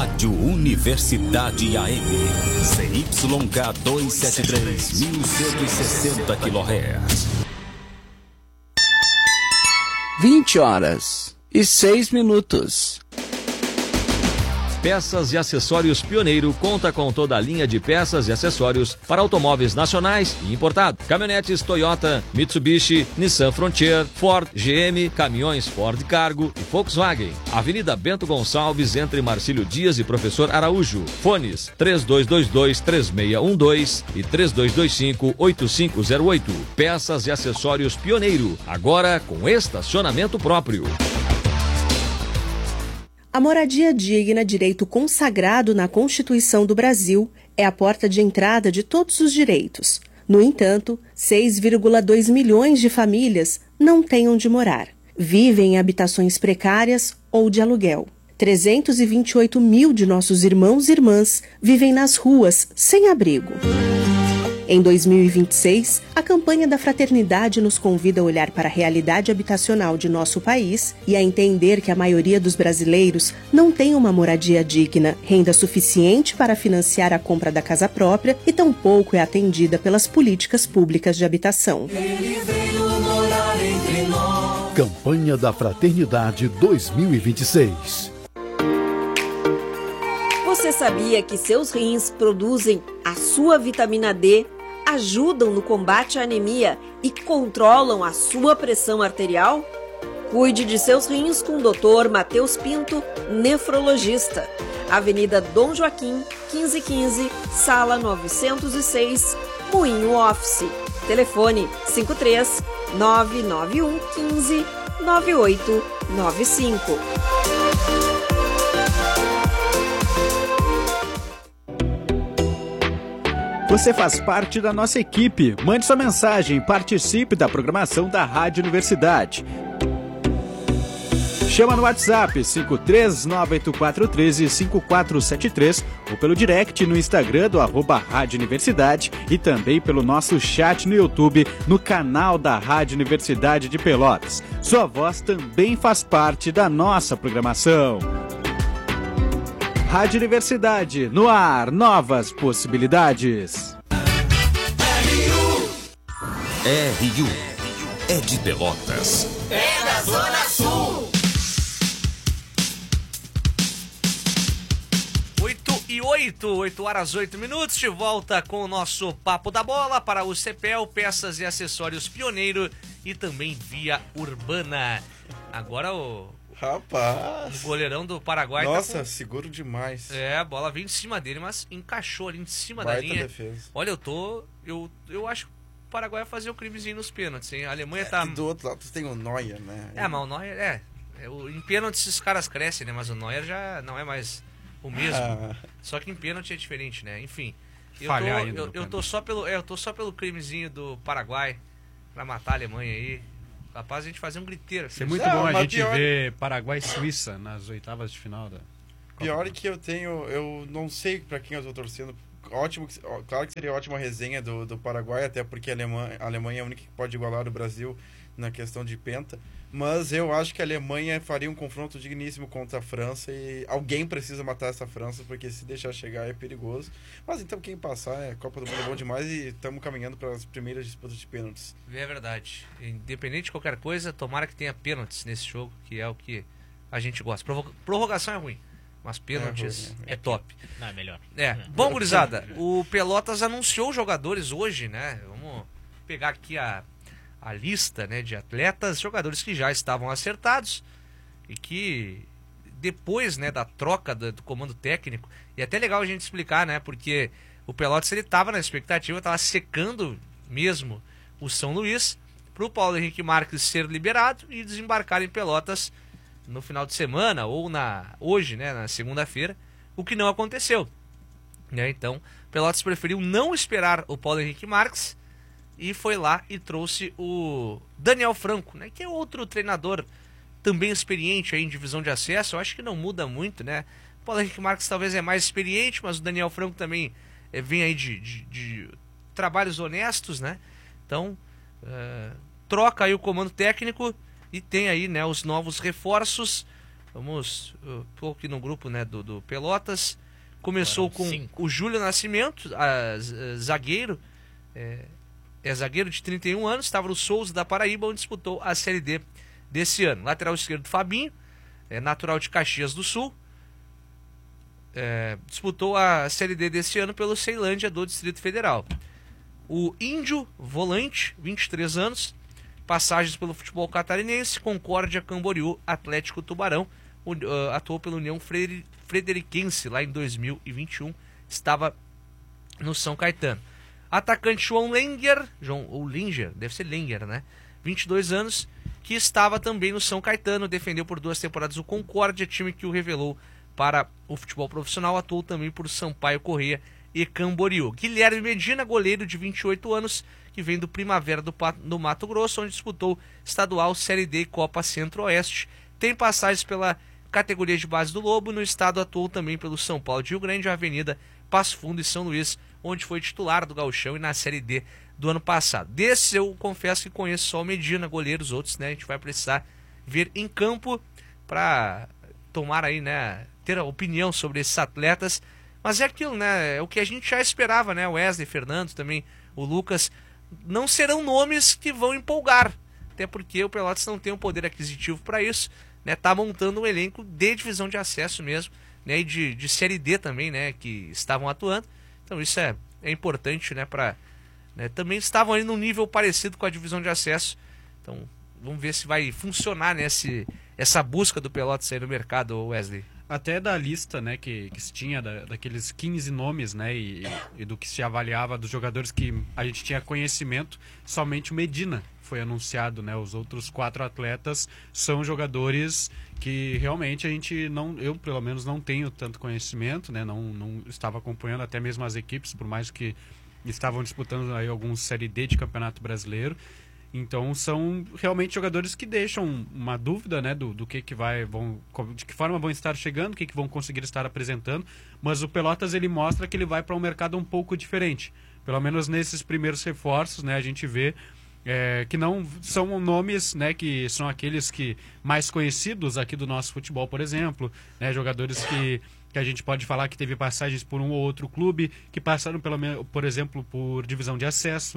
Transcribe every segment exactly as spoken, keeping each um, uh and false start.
Rádio Universidade A M, C Y K duzentos e setenta e três, mil cento e sessenta quilohertz. vinte horas e seis minutos. Peças e Acessórios Pioneiro conta com toda a linha de peças e acessórios para automóveis nacionais e importados. Caminhonetes Toyota, Mitsubishi, Nissan Frontier, Ford, G M, caminhões Ford Cargo e Volkswagen. Avenida Bento Gonçalves, entre Marcílio Dias e Professor Araújo. Fones três dois dois dois, três seis um dois e três dois dois cinco, oito cinco zero oito. Peças e Acessórios Pioneiro, agora com estacionamento próprio. A moradia digna, direito consagrado na Constituição do Brasil, é a porta de entrada de todos os direitos. No entanto, seis vírgula dois milhões de famílias não têm onde morar. Vivem em habitações precárias ou de aluguel. trezentos e vinte e oito mil de nossos irmãos e irmãs vivem nas ruas, sem abrigo. Em dois mil e vinte e seis, a campanha da Fraternidade nos convida a olhar para a realidade habitacional de nosso país e a entender que a maioria dos brasileiros não tem uma moradia digna, renda suficiente para financiar a compra da casa própria e tampouco é atendida pelas políticas públicas de habitação. Ele veio morar entre nós. Campanha da Fraternidade dois mil e vinte e seis. Você sabia que seus rins produzem a sua vitamina D, ajudam no combate à anemia e controlam a sua pressão arterial? Cuide de seus rins com o doutor Matheus Pinto, nefrologista. Avenida Dom Joaquim, quinze quinze, sala novecentos e seis, Moinho Office. Telefone cinco três nove nove um um cinco nove oito nove cinco. Você faz parte da nossa equipe. Mande sua mensagem e participe da programação da Rádio Universidade. Chama no WhatsApp cinco três nove oito quatro um três cinco quatro sete três ou pelo direct no Instagram do arroba Rádio Universidade e também pelo nosso chat no YouTube no canal da Rádio Universidade de Pelotas. Sua voz também faz parte da nossa programação. Rádio Universidade, no ar, novas possibilidades. R U é de Pelotas. É da Zona Sul. oito e oito, oito horas oito minutos, de volta com o nosso Papo da Bola para o CEPEL, peças e acessórios Pioneiro e também Via Urbana. Agora o... Rapaz! O goleirão do Paraguai. Nossa, tá com... seguro demais. É, a bola veio em cima dele, mas encaixou ali em cima Baita da linha. Defesa. Olha, eu tô. Eu, eu acho que o Paraguai vai fazer o crimezinho nos pênaltis, hein? A Alemanha é, tá. E do outro lado tem o Neuer, né? É, mas o Neuer. É. é o, em pênaltis os caras crescem, né? Mas o Neuer já não é mais o mesmo. Ah. Só que em pênalti é diferente, né? Enfim. Eu Falhar tô, ainda eu, eu tô só pelo. É, eu tô só pelo crimezinho do Paraguai pra matar a Alemanha aí. Capaz a gente fazer um griteiro. É muito bom a gente pior... ver Paraguai e Suíça nas oitavas de final da Pior é que eu tenho, eu não sei pra quem eu tô torcendo. Ótimo, claro que seria ótima resenha do, do Paraguai, até porque a Alemanha, a Alemanha é a única que pode igualar o Brasil na questão de penta. Mas eu acho que a Alemanha faria um confronto digníssimo contra a França e alguém precisa matar essa França, porque se deixar chegar é perigoso. Mas então quem passar é Copa do Mundo é bom demais e estamos caminhando para as primeiras disputas de pênaltis. É verdade. Independente de qualquer coisa, tomara que tenha pênaltis nesse jogo, que é o que a gente gosta. Provo- prorrogação é ruim, mas pênaltis é, ruim, é. é top. Não, é melhor. É. Bom, gurizada, o Pelotas anunciou jogadores hoje, né? Vamos pegar aqui a... a lista, né, de atletas, jogadores que já estavam acertados e que depois, né, da troca do, do comando técnico, e é até legal a gente explicar, né, porque o Pelotas ele estava na expectativa, estava secando mesmo o São Luís para o Paulo Henrique Marques ser liberado e desembarcar em Pelotas no final de semana ou na hoje, né, na segunda-feira, o que não aconteceu, né? Então Pelotas preferiu não esperar o Paulo Henrique Marques e foi lá e trouxe o Daniel Franco, né, que é outro treinador também experiente aí em divisão de acesso. Eu acho que não muda muito, né? O Paulo Henrique Marques talvez é mais experiente, mas o Daniel Franco também é, vem aí de, de, de trabalhos honestos, né? Então, uh, troca aí o comando técnico e tem aí, né, os novos reforços. Vamos, estou aqui no grupo, né, do, do Pelotas. Começou Foram com cinco. o Júlio Nascimento, a, a, zagueiro, é, é zagueiro de trinta e um anos, estava no Souza da Paraíba, onde disputou a Série D desse ano. Lateral esquerdo, Fabinho, é, natural de Caxias do Sul, é, disputou a Série D desse ano pelo Ceilândia do Distrito Federal. O Índio, volante, vinte e três anos, passagens pelo futebol catarinense, Concórdia, Camboriú, Atlético Tubarão, o, uh, atuou pela União Freder- Frederiquense lá em dois mil e vinte e um, estava no São Caetano. Atacante João Lenger, João, ou Linger, deve ser Lenger, né? vinte e dois anos, que estava também no São Caetano, defendeu por duas temporadas o Concórdia, time que o revelou para o futebol profissional, atuou também por Sampaio Corrêa e Camboriú. Guilherme Medina, goleiro de vinte e oito anos, que vem do Primavera do, do Mato Grosso, onde disputou estadual, Série D e Copa Centro-Oeste. Tem passagens pela categoria de base do Lobo. No estado atuou também pelo São Paulo de Rio Grande, Avenida, Passo Fundo e São Luís, onde foi titular do Gauchão e na Série D do ano passado. Desse eu confesso que conheço só o Medina, goleiro, os outros, né, a gente vai precisar ver em campo para tomar aí, né, ter a opinião sobre esses atletas. Mas é aquilo, né, é o que a gente já esperava, né, o Wesley, Fernando, também o Lucas, não serão nomes que vão empolgar, até porque o Pelotas não tem um poder aquisitivo para isso, né, tá montando um elenco de divisão de acesso mesmo, né, e de, de Série D também, né, que estavam atuando. Então isso é, é importante, né, para, né, também estavam ali num nível parecido com a divisão de acesso. Então vamos ver se vai funcionar nesse, essa busca do Pelotas aí no mercado, Wesley. Até da lista, né, que, que se tinha, da, daqueles quinze nomes, né, e, e do que se avaliava dos jogadores que a gente tinha conhecimento, somente o Medina foi anunciado, né, os outros quatro atletas são jogadores que realmente a gente não, eu pelo menos não tenho tanto conhecimento, né, não, não estava acompanhando até mesmo as equipes, por mais que estavam disputando aí alguns Série D de Campeonato Brasileiro. Então são realmente jogadores que deixam uma dúvida, né, do, do que que vai, vão, de que forma vão estar chegando, o que que vão conseguir estar apresentando, mas o Pelotas ele mostra que ele vai para um mercado um pouco diferente. Pelo menos nesses primeiros reforços, né, a gente vê é, que não são nomes, né, que são aqueles que mais conhecidos aqui do nosso futebol, por exemplo, né, jogadores que que a gente pode falar que teve passagens por um ou outro clube, que passaram pelo, por exemplo por divisão de acesso.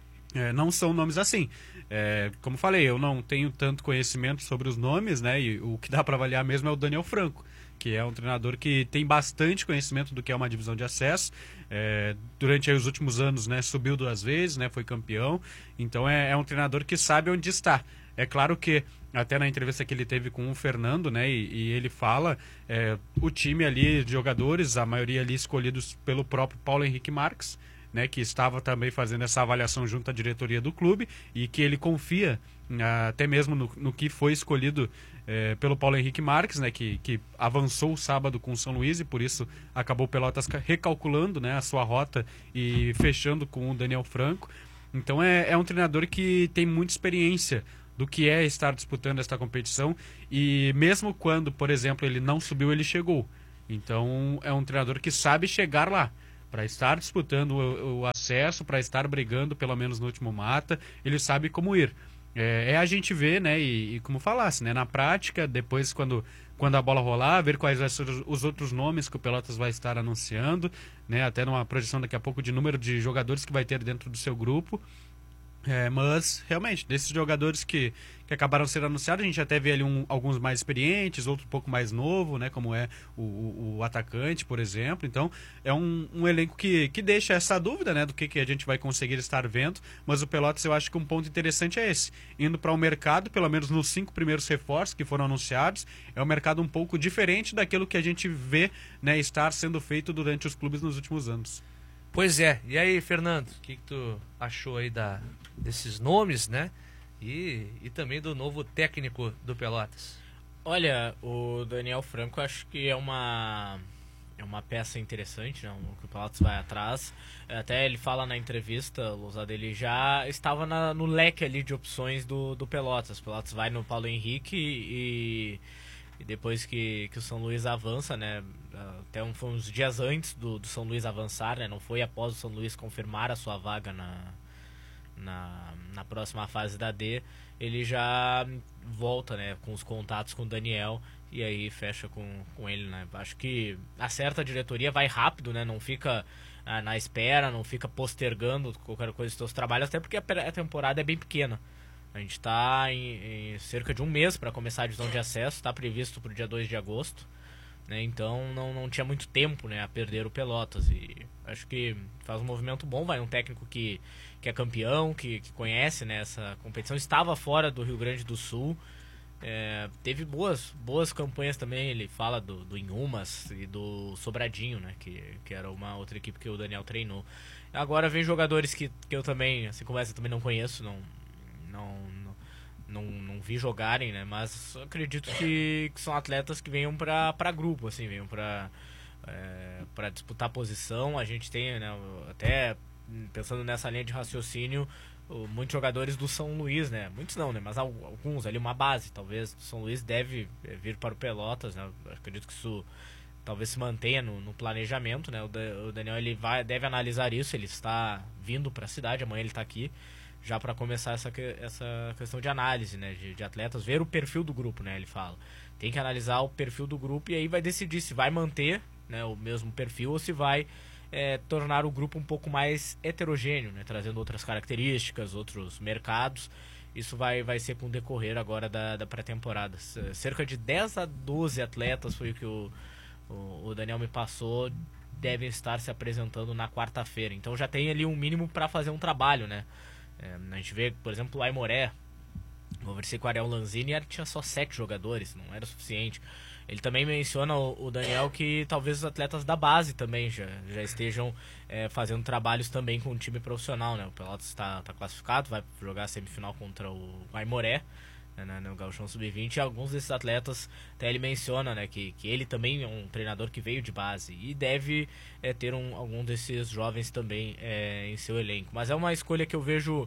É, não são nomes assim. É, como falei, eu não tenho tanto conhecimento sobre os nomes, né? E o que dá para avaliar mesmo é o Daniel Franco, que é um treinador que tem bastante conhecimento do que é uma divisão de acesso. É, durante aí, os últimos anos, né, subiu duas vezes, né, foi campeão. Então é, é um treinador que sabe onde está. É claro que, até na entrevista que ele teve com o Fernando, né, e, e ele fala, é, o time ali de jogadores, a maioria ali escolhidos pelo próprio Paulo Henrique Marques, né, que estava também fazendo essa avaliação junto à diretoria do clube e que ele confia ah, até mesmo no, no que foi escolhido eh, pelo Paulo Henrique Marques, né, que, que avançou o sábado com o São Luís e por isso acabou o Pelotas recalculando, né, a sua rota e fechando com o Daniel Franco. Então é, é um treinador que tem muita experiência do que é estar disputando esta competição e mesmo quando, por exemplo, ele não subiu, ele chegou. Então é um treinador que sabe chegar lá. Para estar disputando o, o acesso, para estar brigando pelo menos no último mata, ele sabe como ir. É, é a gente ver, né, e, e como falasse, né, na prática, depois quando, quando a bola rolar, ver quais vão ser os, os outros nomes que o Pelotas vai estar anunciando, né, até numa projeção daqui a pouco de número de jogadores que vai ter dentro do seu grupo. É, mas, realmente, desses jogadores que, que acabaram sendo anunciados, a gente até vê ali um, alguns mais experientes, outro um pouco mais novo, né, como é o, o, o atacante, por exemplo. Então, é um, um elenco que, que deixa essa dúvida, né, do que, que a gente vai conseguir estar vendo. Mas o Pelotas, eu acho que um ponto interessante é esse. Indo para o mercado, pelo menos nos cinco primeiros reforços que foram anunciados, é um mercado um pouco diferente daquilo que a gente vê, né, estar sendo feito durante os clubes nos últimos anos. Pois é. E aí, Fernando, o que, que tu achou aí da, desses nomes, né? E, e também do novo técnico do Pelotas? Olha, o Daniel Franco acho que é uma, é uma peça interessante, né? O que o Pelotas vai atrás. Até ele fala na entrevista, o Lousada, ele já estava na, no leque ali de opções do, do Pelotas. O Pelotas vai no Paulo Henrique e... E depois que, que o São Luís avança, né, até um, foi uns dias antes do, do São Luís avançar, né, não foi após o São Luís confirmar a sua vaga na, na, na próxima fase da D, ele já volta, né, com os contatos com o Daniel, e aí fecha com, com ele, né? Acho que acerta a diretoria, vai rápido, né? Não fica ah, na espera, não fica postergando qualquer coisa dos seus trabalhos, até porque a, a temporada é bem pequena. A gente está em, em cerca de um mês para começar a divisão de acesso, está previsto para o dia dois de agosto, né? Então não, não tinha muito tempo, né, a perder o Pelotas, e acho que faz um movimento bom, vai um técnico que, que é campeão, que, que conhece, né, essa competição, estava fora do Rio Grande do Sul, é, teve boas, boas campanhas também. Ele fala do, do Inhumas e do Sobradinho, né, que, que era uma outra equipe que o Daniel treinou. Agora vem jogadores que, que eu também, assim como essa, também não conheço, não, não, não, não, não vi jogarem, né, mas acredito que, que são atletas que venham para grupo, assim, venham para é, para disputar posição. A gente tem, né, até pensando nessa linha de raciocínio, muitos jogadores do São Luís, né? Muitos não, né? Mas alguns ali, uma base, talvez, do São Luís deve vir para o Pelotas, né? Eu acredito que isso talvez se mantenha no, no planejamento, né? O Daniel, ele vai, deve analisar isso, ele está vindo para a cidade, amanhã ele está aqui, já para começar essa, essa questão de análise, né? De, de atletas, ver o perfil do grupo, né? Ele fala. Tem que analisar o perfil do grupo e aí vai decidir se vai manter, né, o mesmo perfil ou se vai É, tornar o grupo um pouco mais heterogêneo, né, trazendo outras características, outros mercados. Isso vai, vai ser com o decorrer agora da, da pré-temporada. Cerca de dez a doze atletas foi o que o, o, o Daniel me passou, devem estar se apresentando na quarta-feira. Então já tem ali um mínimo para fazer um trabalho, né? É, a gente vê, por exemplo, o Aimoré, conversei com o Ariel Lanzini, ele tinha só sete jogadores, não era suficiente. Ele também menciona, o, o Daniel, que talvez os atletas da base também já, já estejam é, fazendo trabalhos também com o time profissional, né? O Pelotas está tá classificado, vai jogar a semifinal contra o Aimoré, né, no Gauchão sub vinte, e alguns desses atletas, até ele menciona, né, que, que ele também é um treinador que veio de base e deve é, ter um, algum desses jovens também é, em seu elenco. Mas é uma escolha que eu vejo...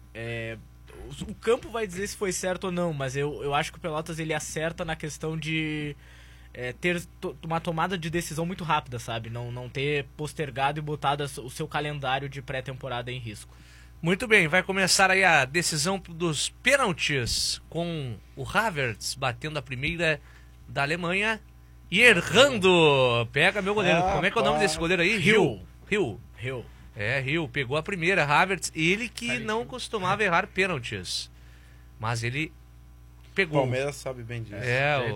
É, o campo vai dizer se foi certo ou não, mas eu, eu acho que o Pelotas ele acerta na questão de é, ter to, uma tomada de decisão muito rápida, sabe? Não, não ter postergado e botado o seu calendário de pré-temporada em risco. Muito bem, vai começar aí a decisão dos pênaltis, com o Havertz batendo a primeira da Alemanha e errando. Pega meu goleiro. Ah, Como é que é o nome desse goleiro aí? Hill. Hill. Hill. É, Hill. Pegou a primeira, Havertz. Ele que não costumava errar pênaltis. Mas ele pegou. O Palmeiras sabe bem disso. É, o,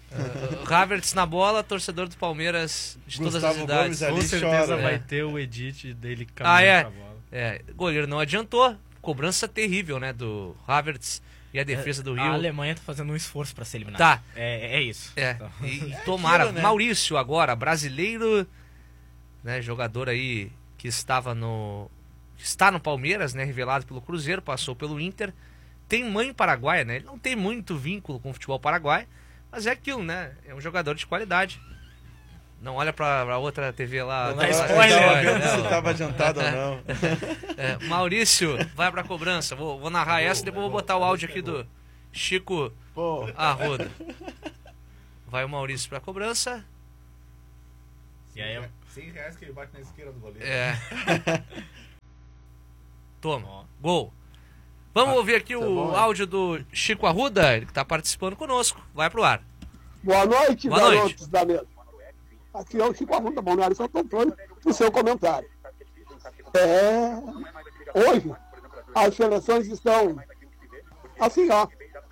uh, o Havertz na bola, torcedor do Palmeiras de Gustavo todas as idades. Com certeza chora, vai é. ter o edit dele caminhando ah, é. com a bola. É, goleiro não adiantou. Cobrança terrível, né, do Havertz e a defesa do Rio. A Alemanha tá fazendo um esforço para ser eliminada. Tá. É, é isso. É. Então. E, e tomara. Aquilo, né? Maurício agora, brasileiro, né, jogador aí que estava no... está no Palmeiras, né, revelado pelo Cruzeiro, passou pelo Inter. Tem mãe paraguaia, né? Ele não tem muito vínculo com o futebol paraguaio, mas é aquilo, né? É um jogador de qualidade. Não olha pra, pra outra T V lá. Não, não, não, spoiler, não, né? não, se estava adiantado ou não. É, Maurício, vai pra cobrança. Vou, vou narrar essa e depois vou botar o áudio aqui do Chico Arruda. Vai o Maurício pra cobrança. E aí, eu... cem reais que ele bate na esquerda do goleiro. É. Toma, gol. Vamos ouvir aqui o bom, áudio do Chico Arruda, ele que tá participando conosco. Vai pro ar. Boa noite, Boa garotos noite. da mesa. Aqui é o Chico Arruda, Balneário Santo Antônio, o seu comentário. É... Hoje, as seleções estão assim, ó.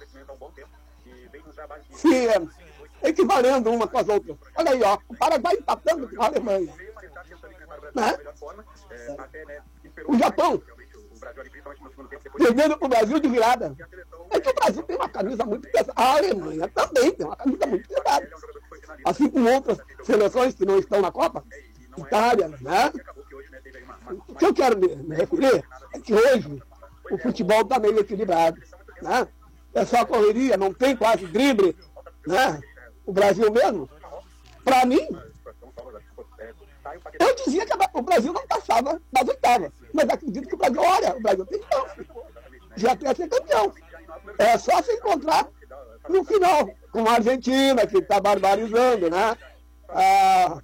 Se é, equivalendo uma com as outras. Olha aí, ó. O Paraguai empatando com a Alemanha. Né? O Japão perdendo para o Brasil de virada. É que o Brasil tem uma camisa muito pesada. A Alemanha também tem uma camisa muito pesada. Assim como outras seleções que não estão na Copa. Itália, né? O que eu quero me, me referir é que hoje o futebol está meio equilibrado. Né? É só correria, não tem quase drible. Né? O Brasil mesmo, para mim, eu dizia que o Brasil não passava das oitavas. Mas acredito que o Brasil, olha, o Brasil tem chance. Já quer ser campeão. É só se encontrar no final com a Argentina, que está barbarizando, né? Ah,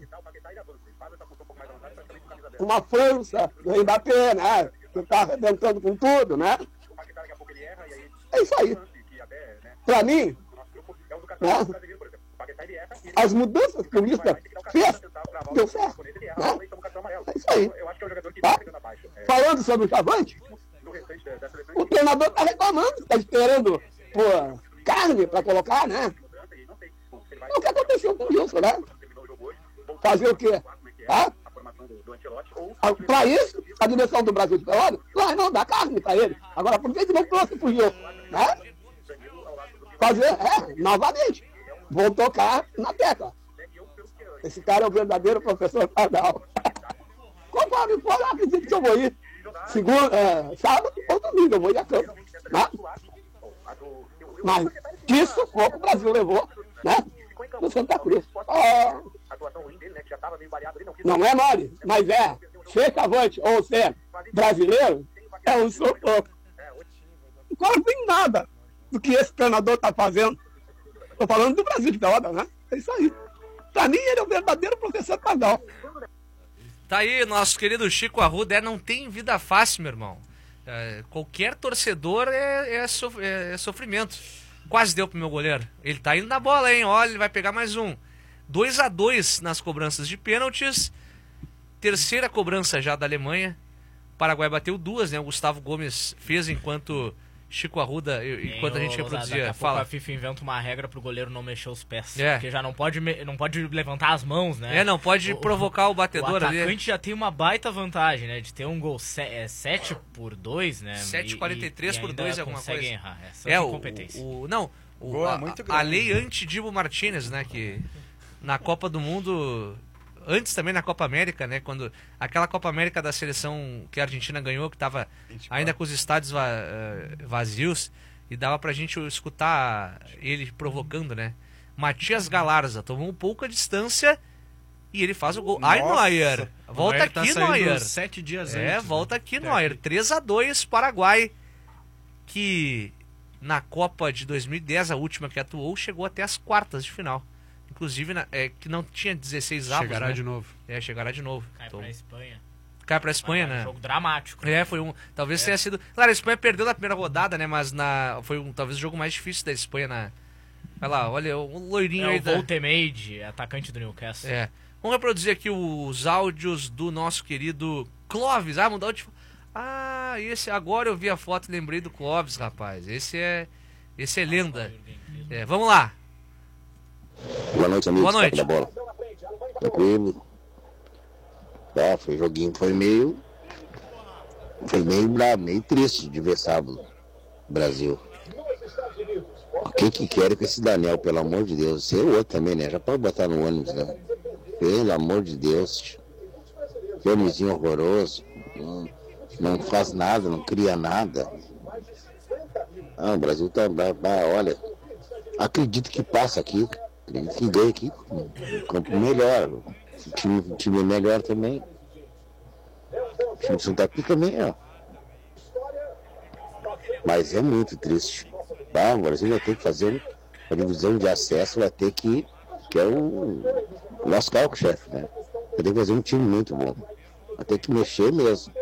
uma França do Mbappé, né? Que está arrebentando com tudo, né? É isso aí. Para mim, né? as mudanças que o Lisca fez, deu certo. Né? É isso aí. Tá? Falando sobre o Chavante, o treinador está reclamando, está esperando pô, carne para colocar, né? O que aconteceu com isso, né? Fazer o quê? Tá? Para isso, a direção do Brasil de Pelotas vai não dar carne para ele. Agora, por que ele não trouxe pro jogo? Né? Fazer, é, novamente. Vou tocar na tecla. Esse cara é o verdadeiro professor Pardal. Conforme for, eu acredito que eu vou ir. Segunda, é, sábado ou domingo, eu vou ir a campo. Né? Mas isso pouco o Brasil levou, né? No Santa Cruz. Oh, não é mole, mas é. Ser chavante ou ser brasileiro é um sufoco. Agora não tem nada do que esse treinador está fazendo. Estou falando do Brasil de Pelotas, né? É isso aí. Para mim, ele é o verdadeiro professor Pardal. Tá aí, nosso querido Chico Arruda. É, não tem vida fácil, meu irmão. É, qualquer torcedor é, é, sof é, é sofrimento. Quase deu pro meu goleiro. Ele tá indo na bola, hein? Olha, ele vai pegar mais um. dois a dois nas cobranças de pênaltis. Terceira cobrança já da Alemanha. O Paraguai bateu duas, né? O Gustavo Gomes fez enquanto Chico Arruda, enquanto a gente reproduzia. Daqui a Fala. pouco a FIFA inventa uma regra pro goleiro não mexer os pés. É. Porque já não pode, não pode levantar as mãos, né? É, não pode o, provocar o batedor ali. O atacante ali já tem uma baita vantagem, né? De ter um gol sete por dois, né? sete quarenta e três por dois é alguma coisa. Errar. É, é o, o Não, o, a, é a lei anti-Dibu Martínez, né? Que na Copa do Mundo... Antes também na Copa América, né? Quando aquela Copa América da seleção que a Argentina ganhou, que estava ainda com os estádios va vazios, e dava pra gente escutar ele provocando, né? Matias Galarza tomou um pouco a distância e ele faz o gol. Nossa. Ai, Neuer! Volta Neuer aqui, tá Neuer! Sete dias é, antes, volta né? aqui, Neuer. três a dois, Paraguai, que na Copa de dois mil e dez, a última que atuou, chegou até as quartas de final. Inclusive, na, é, que não tinha dezesseis avos. Chegará né? de novo. É, chegará de novo. Cai então, pra Espanha. Cai pra Espanha, ah, né? Um jogo dramático. É, foi um... Talvez é. tenha sido... Claro, a Espanha perdeu na primeira rodada, né? Mas na, foi um, talvez o jogo mais difícil da Espanha na... Olha lá, olha o loirinho é, aí o da... Voltemade, atacante do Newcastle. É. Vamos reproduzir aqui os áudios do nosso querido Clóvis. Ah, mudar o de... Ah, esse... Agora eu vi a foto e lembrei do Clóvis, rapaz. Esse é... Esse é lenda. É, vamos lá. Boa noite, amigos. Boa noite. Da bola. Tranquilo. Tá, foi joguinho, foi meio. Foi meio bravo, meio triste de ver sábado. Brasil. O que que querem com esse Daniel, pelo amor de Deus? Esse é o outro também, né? Já pode botar no ônibus, né? Pelo amor de Deus. Filmezinho horroroso. Não, não faz nada, não cria nada. Ah, o Brasil tá. Olha. Acredito que passa aqui. Acredito que ganha aqui. Campo melhor. O time, o time é melhor também. O time de Santa Cruz também, ó. Mas é muito triste. Ah, o Brasil vai ter que fazer uma divisão de acesso, vai ter que. Que é o, o nosso cargo-chefe, né? Vai ter que fazer um time muito bom. Vai ter que mexer mesmo.